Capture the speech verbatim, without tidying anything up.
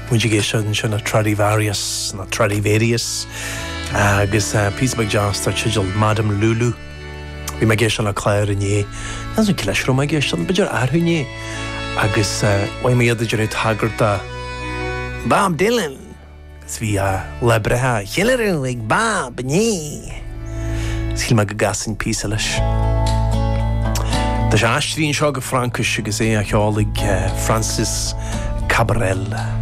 muidir géisian sin na Stradivarius na Stradivarius agus písbag jazz ar sigil Madame Lulu. Bhí me géisian le Claire inné. Nas an cileisró me géisian beidir arthúné. Agus bhaid mé idir tagarta Bob Dylan. Gus bhí lebrethe chiileú ag Bob inné. Sgil me go gasin písa leis. Tá sé aistríonn seo go Francais agus é a cheálaigh Francis Cabrel.